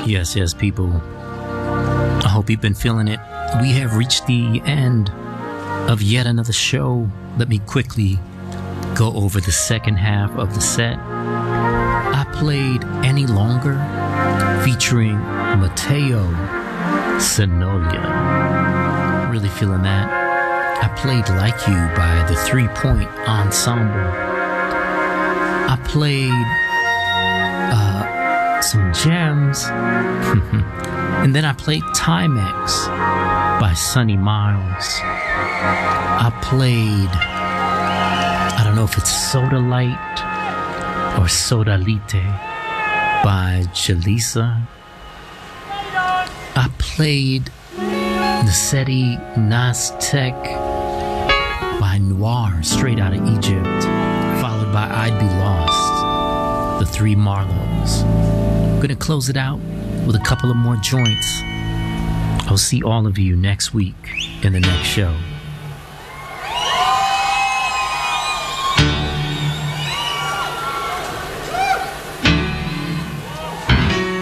Yes, yes, people. I hope you've been feeling it. We have reached the end of yet another show. Let me quickly go over the second half of the set. I played Any Longer featuring Matteo Sinolia. Really feeling that. I played Like You by the 3 Point Ensemble. I played some gems. And then I played Timex by Sonny Miles. I played, I don't know if it's Soda Light or Soda Lite by Jalisa. I played Naseti Nastek by Noir, straight out of Egypt, followed by I'd Be Lost, the 3 Marlows. I'm gonna close it out with a couple of more joints. I'll see all of you next week in the next show.